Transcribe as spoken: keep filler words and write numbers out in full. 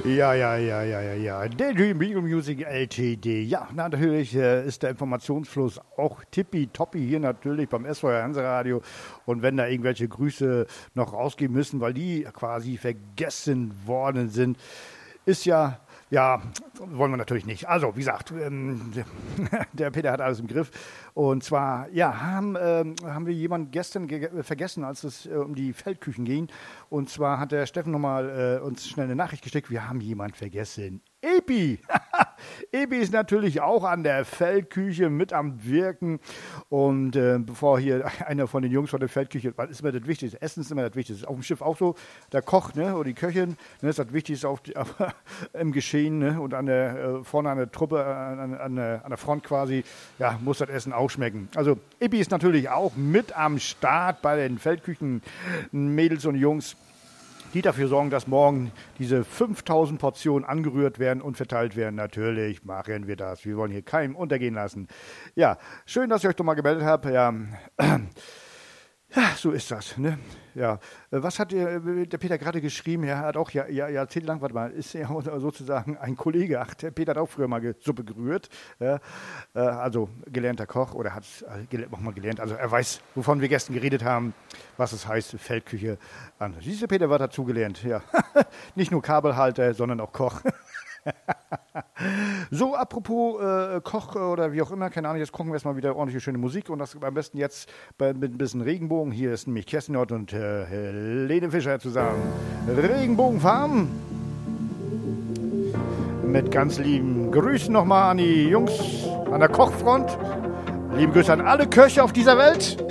Ja, ja, ja, ja, ja, ja. Daydream Beagle Music L T D. Ja, natürlich äh, ist der Informationsfluss auch tippitoppi hier natürlich beim S V R Hanseradio. Und wenn da irgendwelche Grüße noch rausgehen müssen, weil die quasi vergessen worden sind, ist ja, ja, wollen wir natürlich nicht. Also, wie gesagt, ähm, der Peter hat alles im Griff. Und zwar, ja, haben, ähm, haben wir jemanden gestern ge- vergessen, als es äh, um die Feldküchen ging. Und zwar hat der Steffen nochmal äh, uns schnell eine Nachricht geschickt, wir haben jemanden vergessen. Epi! Epi ist natürlich auch an der Feldküche mit am Wirken. Und äh, bevor hier einer von den Jungs von der Feldküche, was ist immer das Wichtigste? Essen ist immer das Wichtigste. Auf dem Schiff auch so, der Koch, ne, oder die Köchin, ne, ist das Wichtigste auf die, aber im Geschehen, ne, und an der, äh, vorne an der Truppe, an, an, der, an der Front quasi, ja, muss das Essen auch schmecken. Also Epi ist natürlich auch mit am Start bei den Feldküchen, Mädels und Jungs, die dafür sorgen, dass morgen diese fünftausend Portionen angerührt werden und verteilt werden. Natürlich machen wir das. Wir wollen hier keinem untergehen lassen. Ja, schön, dass ihr euch doch mal gemeldet habt. Ja, ja, so ist das, ne? Ja, was hat der, der Peter gerade geschrieben? Er hat auch ja, ja, jahrzehntelang, warte mal, ist er sozusagen ein Kollege. Ach, der Peter hat auch früher mal Suppe gerührt. Ja, also gelernter Koch oder hat es auch mal gelernt. Also er weiß, wovon wir gestern geredet haben, was es heißt, Feldküche. Siehst du, Peter, was dazu gelernt? Ja, nicht nur Kabelhalter, sondern auch Koch. So, apropos äh, Koch oder wie auch immer, keine Ahnung, jetzt kochen wir erstmal wieder ordentliche schöne Musik und das am besten jetzt bei, mit ein bisschen Regenbogen. Hier ist nämlich Kerstin Nord und äh, Helene Fischer zusammen. Regenbogenfarm. Mit ganz lieben Grüßen nochmal an die Jungs an der Kochfront. Liebe Grüße an alle Köche auf dieser Welt.